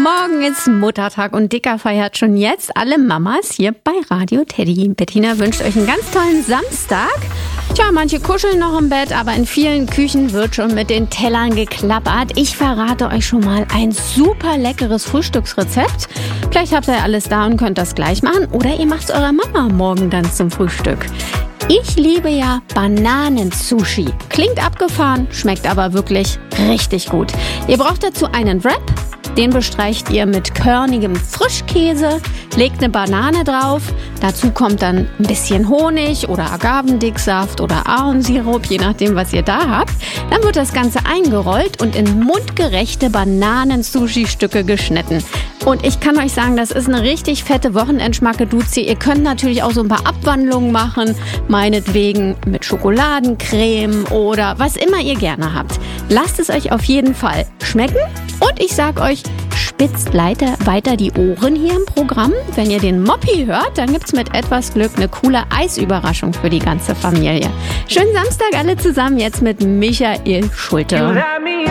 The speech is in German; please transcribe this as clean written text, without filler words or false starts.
Morgen ist Muttertag und Dicker feiert schon jetzt alle Mamas hier bei Radio Teddy. Bettina wünscht euch einen ganz tollen Samstag. Tja, manche kuscheln noch im Bett, aber in vielen Küchen wird schon mit den Tellern geklappert. Ich verrate euch schon mal ein super leckeres Frühstücksrezept. Vielleicht habt ihr alles da und könnt das gleich machen oder ihr macht es eurer Mama morgen dann zum Frühstück. Ich liebe ja Bananen-Sushi. Klingt abgefahren, schmeckt aber wirklich richtig gut. Ihr braucht dazu einen Wrap. Den bestreicht ihr mit körnigem Frischkäse, legt eine Banane drauf. Dazu kommt dann ein bisschen Honig oder Agavendicksaft oder Ahornsirup, je nachdem, was ihr da habt. Dann wird das Ganze eingerollt und in mundgerechte Bananen-Sushi-Stücke geschnitten. Und ich kann euch sagen, das ist eine richtig fette Wochenendschmackeduzi. Ihr könnt natürlich auch so ein paar Abwandlungen machen, meinetwegen mit Schokoladencreme oder was immer ihr gerne habt. Lasst es euch auf jeden Fall schmecken. Und ich sag euch, spitzt weiter die Ohren hier im Programm. Wenn ihr den Moppi hört, dann gibt's mit etwas Glück eine coole Eisüberraschung für die ganze Familie. Schönen Samstag alle zusammen jetzt mit Michael Schulte.